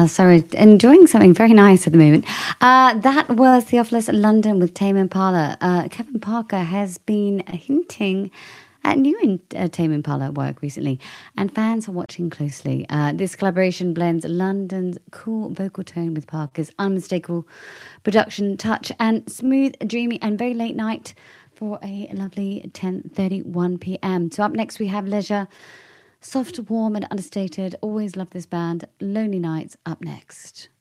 Sorry, enjoying something very nice at the moment. That was Theophilus London with Tame Impala. Kevin Parker has been hinting at new Tame Impala work recently, and fans are watching closely. This collaboration blends London's cool vocal tone with Parker's unmistakable production touch and smooth, dreamy, and very late night for a lovely 10:31 p.m. So up next we have Leisure. Soft, warm, and understated. Always love this band. Lonely Nights up next.